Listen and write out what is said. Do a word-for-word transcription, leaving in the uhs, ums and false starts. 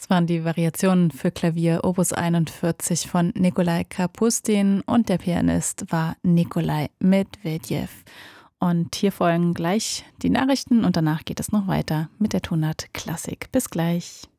Das waren die Variationen für Klavier Opus einundvierzig von Nikolai Kapustin und der Pianist war Nikolai Medvedjew. Und hier folgen gleich die Nachrichten und danach geht es noch weiter mit der Tonart Klassik. Bis gleich.